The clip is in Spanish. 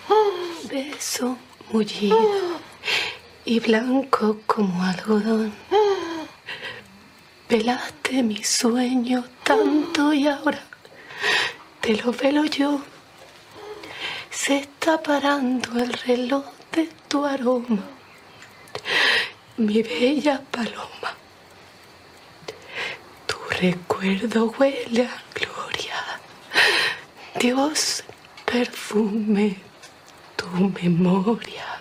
Beso mullido y blanco como algodón. Velaste mi sueño tanto y ahora te lo velo yo. Se está parando el reloj de tu aroma, mi bella paloma. Tu recuerdo huele a gloria. Dios perfume tu memoria.